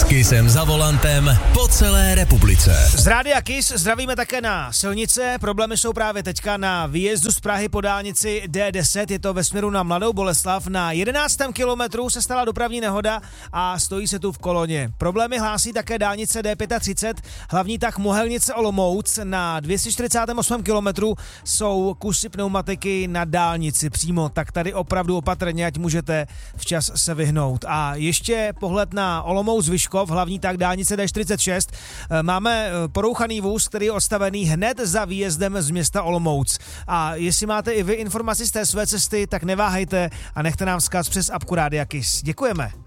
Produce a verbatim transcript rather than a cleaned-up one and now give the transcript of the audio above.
Kissem za volantem po celé republice. Z Rádia Kiss zdravíme také na silnice. Problémy jsou právě teďka na výjezdu z Prahy po dálnici D deset. Je to ve směru na Mladou Boleslav. Na jedenáctém kilometru se stala dopravní nehoda a stojí se tu v koloně. Problémy hlásí také dálnice D třicet pět, hlavní tak Mohelnice Olomouc. Na dvě stě čtyřicátém osmém kilometru jsou kusy pneumatiky na dálnici přímo, tak tady opravdu opatrně, ať můžete včas se vyhnout. A ještě pohled na Olomouc Vyškov, hlavní tak dálnice D čtyřicet šest. Máme porouchaný vůz, který je odstavený hned za výjezdem z města Olomouc. A jestli máte i vy informaci z té své cesty, tak neváhejte a nechte nám vzkaz přes apku Rádia Kiss. Děkujeme.